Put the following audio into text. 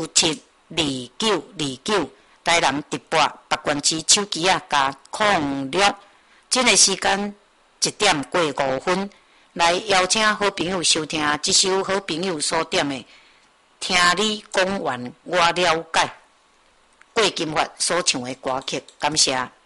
72929，台南直播北关市手机啊加06，这个时间1点过5分，来邀请好朋友收听这首好朋友所点的《听你讲完我了解》，郭金发所唱的歌曲，感谢。